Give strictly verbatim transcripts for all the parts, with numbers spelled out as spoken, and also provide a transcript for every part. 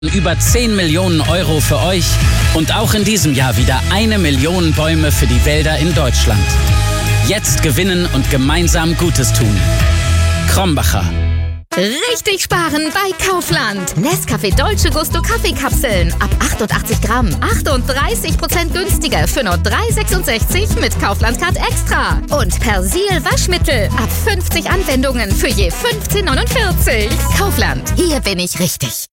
Über zehn Millionen Euro für euch und auch in diesem Jahr wieder eine Million Bäume für die Wälder in Deutschland. Jetzt gewinnen und gemeinsam Gutes tun. Krombacher. Richtig sparen bei Kaufland. Nescafé Dolce Gusto Kaffeekapseln ab achtundachtzig Gramm. achtunddreißig Prozent günstiger für nur drei Euro sechsundsechzig mit Kaufland Card Extra. Und Persil Waschmittel ab fünfzig Anwendungen für je fünfzehn Euro neunundvierzig. Kaufland, hier bin ich richtig.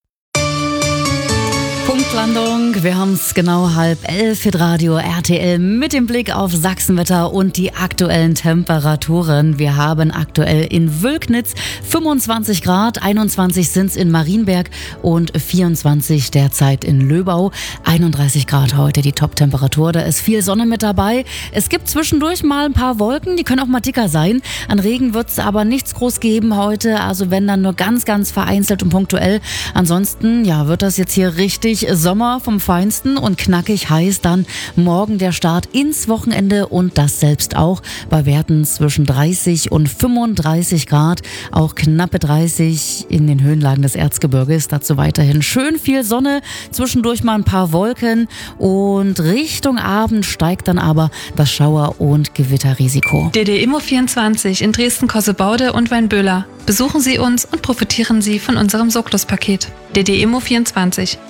Punktlandung, wir haben es genau halb elf, Hitradio R T L mit dem Blick auf Sachsenwetter und die aktuellen Temperaturen. Wir haben aktuell in Wülknitz fünfundzwanzig Grad, einundzwanzig sind es in Marienberg und vierundzwanzig derzeit in Löbau. einunddreißig Grad heute die Top-Temperatur, da ist viel Sonne mit dabei. Es gibt zwischendurch mal ein paar Wolken, die können auch mal dicker sein. An Regen wird es aber nichts groß geben heute, also wenn dann nur ganz, ganz vereinzelt und punktuell. Ansonsten, ja, wird das jetzt hier richtig Sommer vom Feinsten und knackig heiß dann morgen der Start ins Wochenende und das selbst auch bei Werten zwischen dreißig und fünfunddreißig Grad, auch knappe dreißig in den Höhenlagen des Erzgebirges. Dazu weiterhin schön viel Sonne, zwischendurch mal ein paar Wolken und Richtung Abend steigt dann aber das Schauer- und Gewitterrisiko. D D Immo vierundzwanzig in Dresden-Kossebaude und Weinböhler. Besuchen Sie uns und profitieren Sie von unserem Socklus-Paket. D D Immo vierundzwanzig.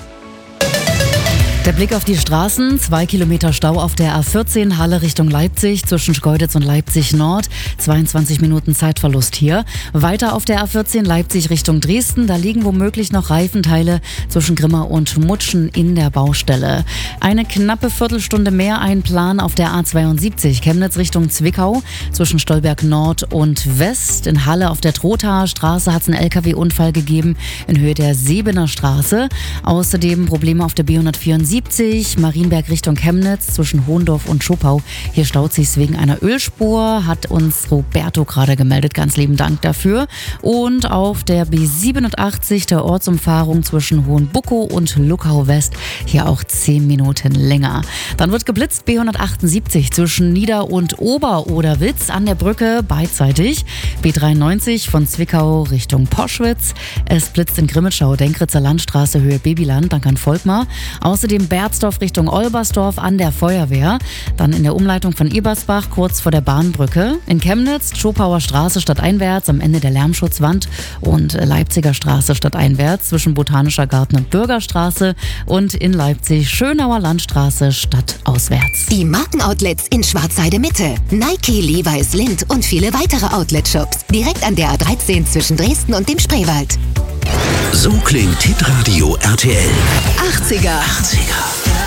Der Blick auf die Straßen, zwei Kilometer Stau auf der A vierzehn, Halle Richtung Leipzig, zwischen Schkeuditz und Leipzig Nord, zweiundzwanzig Minuten Zeitverlust hier. Weiter auf der A vierzehn Leipzig Richtung Dresden, da liegen womöglich noch Reifenteile zwischen Grimma und Mutschen in der Baustelle. Eine knappe Viertelstunde mehr Einplan auf der A zweiundsiebzig, Chemnitz Richtung Zwickau, zwischen Stolberg Nord und West. In Halle auf der Trothaer Straße hat es einen L K W-Unfall gegeben in Höhe der Sebener Straße. Außerdem Probleme auf der B hundertvierundsiebzig, Marienberg Richtung Chemnitz zwischen Hohendorf und Schopau. Hier staut sich's wegen einer Ölspur, hat uns Roberto gerade gemeldet. Ganz lieben Dank dafür. Und auf der B siebenundachtzig, der Ortsumfahrung zwischen Hohenbuckow und Luckau West, hier auch zehn Minuten länger. Dann wird geblitzt B hundertachtundsiebzig zwischen Nieder- und Ober-Oderwitz an der Brücke beidseitig. B dreiundneunzig von Zwickau Richtung Poschwitz. Es blitzt in Grimmitschau, Denkritzer Landstraße Höhe Babyland, dank an Volkmar. Außerdem Berzdorf Richtung Olbersdorf an der Feuerwehr. Dann in der Umleitung von Ebersbach kurz vor der Bahnbrücke. In Chemnitz Schopauer Straße stadteinwärts am Ende der Lärmschutzwand und Leipziger Straße stadteinwärts zwischen Botanischer Garten und Bürgerstraße. Und in Leipzig Schönauer Landstraße stadtauswärts. Die Markenoutlets in Schwarzheide Mitte. Nike, Levi's, Lindt und viele weitere Outlet-Shops. Direkt an der A dreizehn zwischen Dresden und dem Spreewald. So klingt Hitradio R T L. achtziger. achtziger.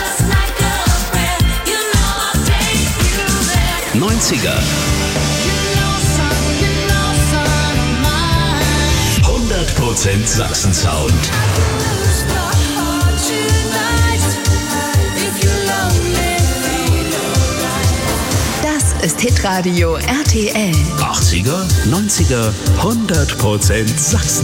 neunziger. hundert Prozent Sachsen-Sound. Das ist Hitradio R T L. achtziger, neunziger, hundert Prozent Sachsen.